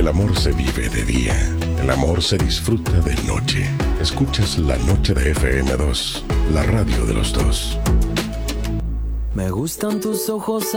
El amor se vive de día, el amor se disfruta de noche. Escuchas La Noche de FM2, la radio de los dos. Me gustan tus ojos